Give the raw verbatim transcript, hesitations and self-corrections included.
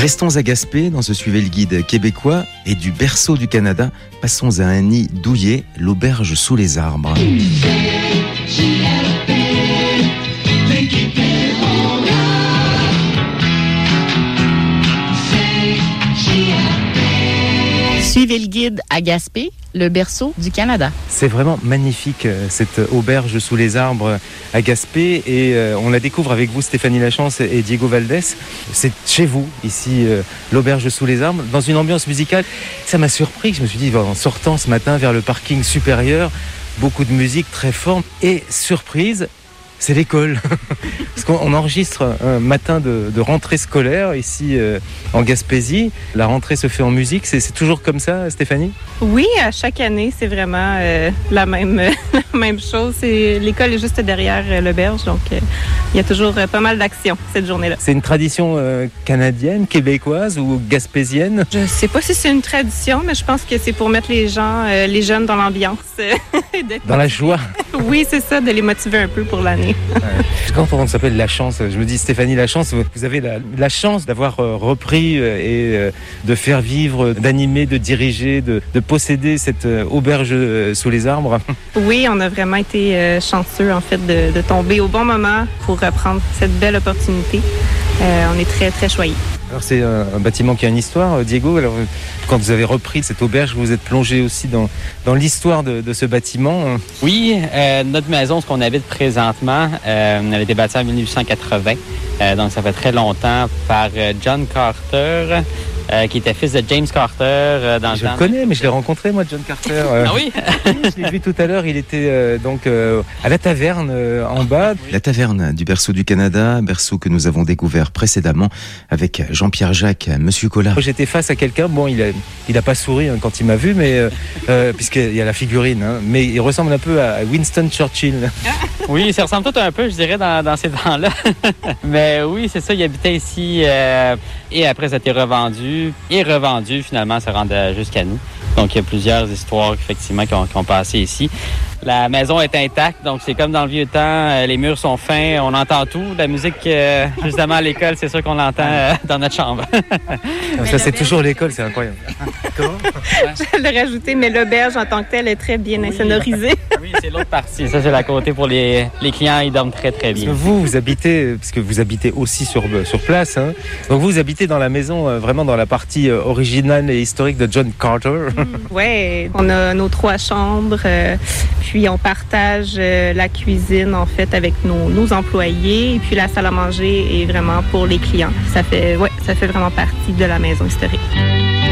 Restons à Gaspé dans ce Suivez le guide québécois et du berceau du Canada, passons à un nid douillet, l'auberge sous les arbres. Suivez le guide à Gaspé, le berceau du Canada. C'est vraiment magnifique, cette auberge sous les arbres à Gaspé. Et on la découvre avec vous, Stéphanie Lachance et Diego Valdés. C'est chez vous, ici, l'auberge sous les arbres, dans une ambiance musicale. Ça m'a surpris. Je me suis dit, en sortant ce matin vers le parking supérieur, beaucoup de musique très forte. Et surprise, c'est l'école. Parce qu'on enregistre un matin de, de rentrée scolaire ici euh, en Gaspésie. La rentrée se fait en musique. C'est, c'est toujours comme ça, Stéphanie? Oui, à chaque année, c'est vraiment euh, la même, euh, la même chose. C'est, l'école est juste derrière euh, l'auberge, donc euh, il y a toujours euh, pas mal d'actions cette journée-là. C'est une tradition euh, canadienne, québécoise ou gaspésienne? Je sais pas si c'est une tradition, mais je pense que c'est pour mettre les gens, euh, les jeunes dans l'ambiance. Dans la joie? Oui, c'est ça, de les motiver un peu pour l'année. Ouais. Quand on s'appelle La Chance, je me dis Stéphanie Lachance, vous avez la, la chance d'avoir euh, repris euh, et euh, de faire vivre, d'animer, de diriger, de, de posséder cette euh, auberge euh, sous les arbres. Oui, on a vraiment été euh, chanceux en fait de, de tomber au bon moment pour reprendre cette belle opportunité. Euh, on est très très choyés. Alors c'est un, un bâtiment qui a une histoire, Diego. Alors quand vous avez repris cette auberge, vous êtes plongé aussi dans, dans l'histoire de, de ce bâtiment. Oui, euh, notre maison, ce qu'on habite présentement, euh, elle a été bâtie en dix-neuf cent quatre-vingts. Euh, donc ça fait très longtemps par euh, John Carter. Euh, qui était fils de James Carter euh, dans je le le connais, mais je l'ai rencontré, moi, John Carter. Euh, ah oui? Je l'ai vu tout à l'heure, il était euh, donc euh, à la taverne euh, en bas. La taverne du berceau du Canada, berceau que nous avons découvert précédemment avec Jean-Pierre Jacques, Monsieur Collard. J'étais face à quelqu'un, bon, il a, il a pas souri hein, quand il m'a vu, mais euh, euh, puisqu'il y a la figurine, hein, mais il ressemble un peu à Winston Churchill. Oui, ça ressemble tout un peu, je dirais, dans, dans ces temps-là. Mais oui, c'est ça, il habitait ici euh, et après, ça a été revendu. Et revendu, finalement, ça rentre jusqu'à nous. Donc, il y a plusieurs histoires, effectivement, qui ont, qui ont passé ici. La maison est intacte, donc c'est comme dans le vieux temps. Les murs sont fins, on entend tout. La musique, euh, justement, à l'école, c'est sûr qu'on l'entend euh, dans notre chambre. Ça, c'est toujours l'école, c'est incroyable. Comment? Je l'ai rajouté, mais l'auberge en tant que telle est très bien oui. insonorisée. Oui, c'est l'autre partie. Ça, c'est la côté pour les, les clients. Ils dorment très, très bien. Parce que vous, vous habitez, parce que vous habitez aussi sur, sur place. Hein. Donc, vous, vous habitez dans la maison, euh, vraiment dans la partie euh, originale et historique de John Carter. Mmh, oui, on a nos trois chambres. Euh, puis, on partage euh, la cuisine, en fait, avec nos, nos employés. Et puis, la salle à manger est vraiment pour les clients. Ça fait, ouais, ça fait vraiment partie de la maison historique.